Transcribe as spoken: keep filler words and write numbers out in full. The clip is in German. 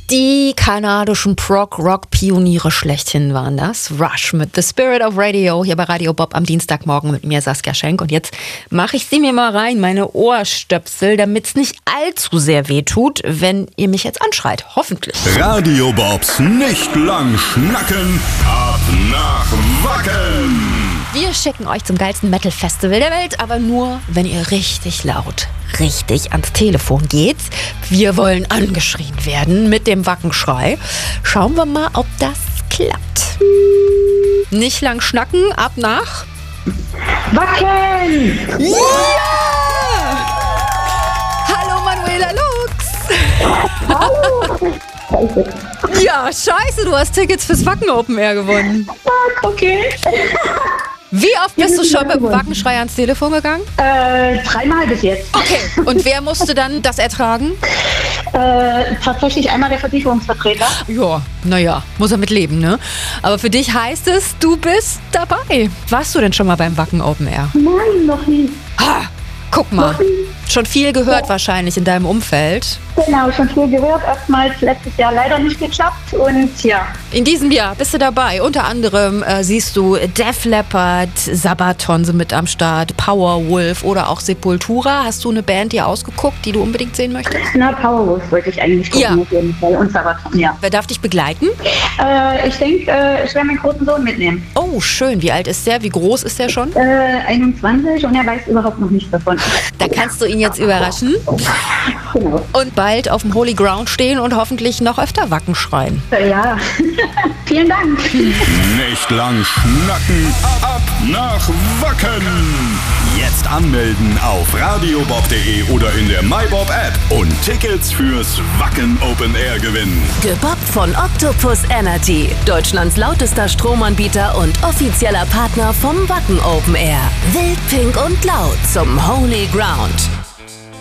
Die kanadischen Prog-Rock-Pioniere schlechthin waren das. Rush mit The Spirit of Radio hier bei Radio Bob am Dienstagmorgen mit mir, Saskia Schenk. Und jetzt mache ich sie mir mal rein, meine Ohrstöpsel, damit es nicht allzu sehr weh tut, wenn ihr mich jetzt anschreit. Hoffentlich. Radio Bobs nicht lang schnacken, ab nach Wacken. Wir schicken euch zum geilsten Metal-Festival der Welt, aber nur, wenn ihr richtig laut, richtig ans Telefon geht. Wir wollen angeschrien werden mit dem Wackenschrei. Schauen wir mal, ob das klappt. Nicht lang schnacken, ab nach Wacken! Ja! Hallo Manuela Lux! Hallo! Scheiße. Ja, scheiße, du hast Tickets fürs Wacken Open Air gewonnen. Okay. Wie oft bist du schon mit dem Wackenschrei ans Telefon gegangen? Äh, dreimal bis jetzt. Okay. Und wer musste dann das ertragen? Äh, tatsächlich einmal der Versicherungsvertreter. Ja, naja, muss er mit leben, ne? Aber für dich heißt es, du bist dabei. Warst du denn schon mal beim Wacken Open Air? Nein, noch nie. Ha, guck mal. Noch nie. Schon viel gehört Ja. wahrscheinlich in deinem Umfeld. Genau, schon viel gehört. Erstmals letztes Jahr leider nicht geklappt und ja. In diesem Jahr bist du dabei. Unter anderem äh, siehst du Def Leppard, Sabaton sind mit am Start, Powerwolf oder auch Sepultura. Hast du eine Band dir ausgeguckt, die du unbedingt sehen möchtest? Na, Powerwolf wollte ich eigentlich gucken, Ja. auf jeden Fall. Und Sabaton, ja. Wer darf dich begleiten? Äh, ich denke, äh, ich werde meinen großen Sohn mitnehmen. Oh, schön. Wie alt ist der? Wie groß ist der schon? Äh, einundzwanzig und er weiß überhaupt noch nichts davon. Da kannst du ihn jetzt überraschen Genau. und bald auf dem Holy Ground stehen und hoffentlich noch öfter Wacken schreien. Äh, ja. Vielen Dank. Nicht lang schnacken, ab nach Wacken. Jetzt anmelden auf radiobob punkt de oder in der MyBob App und Tickets fürs Wacken Open Air gewinnen. Gebobbt von Octopus Energy, Deutschlands lautester Stromanbieter und offizieller Partner vom Wacken Open Air. Wild, pink und laut zum Holy Ground.